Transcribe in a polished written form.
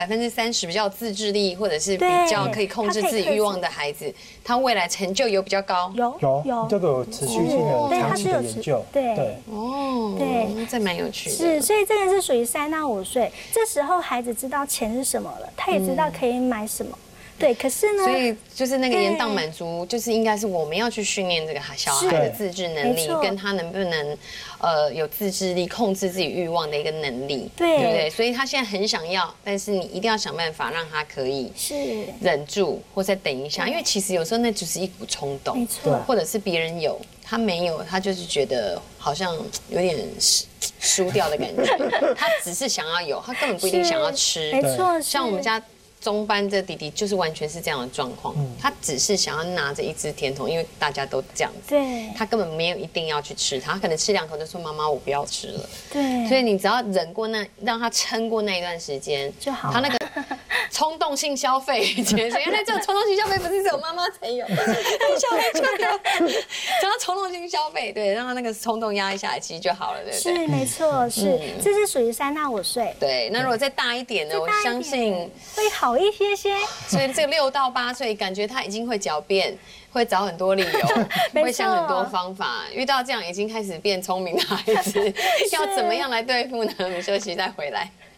30%比较有自制力，或者是比较可以控制自己欲望的孩子，他未来成就有比较高。 有这个有持续性的长期的研究。 对哦，对，这蛮有趣的。 是，所以这个是属于3到5岁，这时候孩子知道钱是什么了，他也知道可以买什么。对，可是呢， 所以就是那个延宕满足，就是应该是我们要去训练这个小孩的自制能力，跟他能不能有自制力、控制自己欲望的一个能力，对不对？所以他现在很想要，但是你一定要想办法让他可以忍住，或再等一下，因为其实有时候那只是一股冲动， 没错， 或者是别人有他没有，他就是觉得好像有点输掉的感觉，他只是想要有，他根本不一定想要吃， 没错， 像我们家。中班这弟弟就是完全是这样的状况，他只是想要拿着一只甜筒，因为大家都这样子， 对， 他根本没有一定要去吃它，他可能吃2口就说妈妈我不要吃了， 对， 所以你只要忍过让他撑过那一段时间就好， 他那个冲动性消费，原来这种冲动性消费不是只有妈妈才有，小孩就有，只要冲动性消费，对，让他那个冲动压抑下来，其实就好了，对不对？ 是没错，是，这是属于3到5岁， 对，那如果再大一点呢，我相信会好一些些。 所以这个6到8岁，感觉他已经会狡辩，会找很多理由，会想很多方法。遇到这样已经开始变聪明的孩子，要怎么样来对付呢？我们休息再回来。